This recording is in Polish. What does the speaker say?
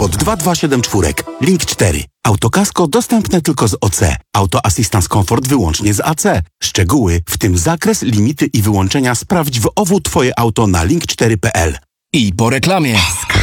kod 2274. Link 4. Autokasko dostępne tylko z OC. Auto Assistance Comfort wyłącznie z AC. Szczegóły, w tym zakres, limity i wyłączenia sprawdź w OWU Twoje auto na link4.pl. I po reklamie.